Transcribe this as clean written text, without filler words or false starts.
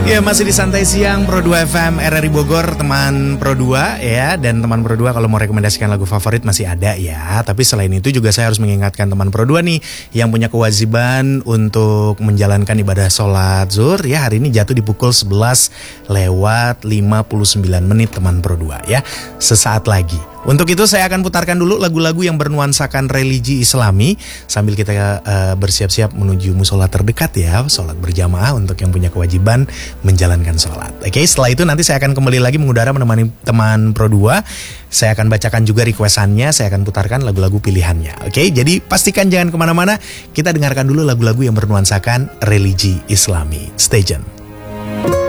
Ya, masih di Santai Siang Pro 2 FM RRI Bogor, teman Pro 2 ya. Dan teman Pro 2 kalau mau rekomendasikan lagu favorit masih ada ya. Tapi selain itu juga saya harus mengingatkan teman Pro 2 nih yang punya kewajiban untuk menjalankan ibadah sholat zuhur ya. Hari ini jatuh di pukul 11 lewat 59 menit teman Pro 2 ya. Sesaat lagi. Untuk itu saya akan putarkan dulu lagu-lagu yang bernuansakan religi Islami sambil kita bersiap-siap menuju musola terdekat ya, sholat berjamaah untuk yang punya kewajiban menjalankan sholat. Oke, setelah itu nanti saya akan kembali lagi mengudara menemani teman Pro 2. Saya akan bacakan juga requestannya, saya akan putarkan lagu-lagu pilihannya. Oke, jadi pastikan jangan kemana-mana, kita dengarkan dulu lagu-lagu yang bernuansakan religi Islami. Stay tune.